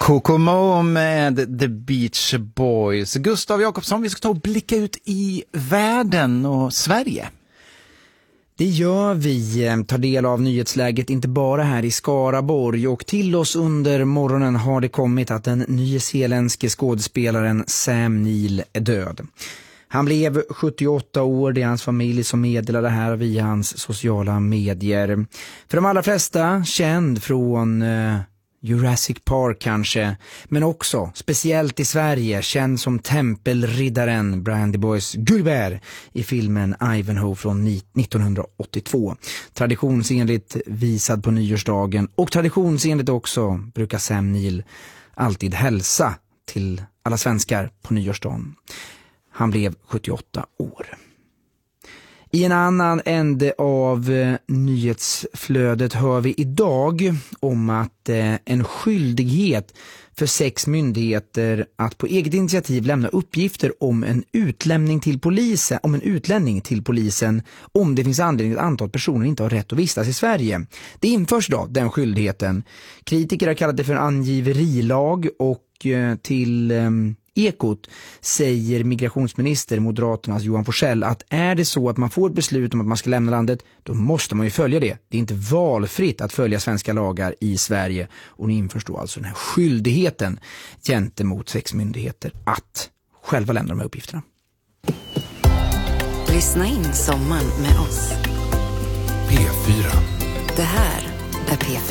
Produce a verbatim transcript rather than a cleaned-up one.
Kokomo med The Beach Boys. Gustav Jakobsson, vi ska ta och blicka ut i världen och Sverige. Det gör vi. Tar del av nyhetsläget inte bara här i Skaraborg, och till oss under morgonen har det kommit att den nyzeeländske skådespelaren Sam Neill är död. Han blev sjuttioåtta år, det är hans familj som meddelade det här via hans sociala medier. För de allra flesta känd från uh, Jurassic Park kanske, men också, speciellt i Sverige, känd som tempelriddaren Brian DeBois Gullivert i filmen Ivanhoe från nittonhundraåttiotvå. Traditionsenligt visad på nyårsdagen, och traditionsenligt också brukar Sam Neill alltid hälsa till alla svenskar på nyårsdagen. Han blev sjuttioåtta år. I en annan ände av eh, nyhetsflödet hör vi idag om att eh, en skyldighet för sex myndigheter att på eget initiativ lämna uppgifter om en utlämning till polisen, om en utlänning till polisen om det finns anledning att anta att personen inte har rätt att vistas i Sverige. Det införs då, den skyldigheten. Kritiker har kallat det för en angiverilag, och eh, till... Eh, Ekot säger migrationsminister Moderaternas Johan Forssell att är det så att man får ett beslut om att man ska lämna landet, då måste man ju följa det. Det är inte valfritt att följa svenska lagar i Sverige, och ni införs då alltså den här skyldigheten gentemot sex myndigheter att själva lämna de här uppgifterna. Lyssna in sommaren med oss. P fyra. Det här är P fyra.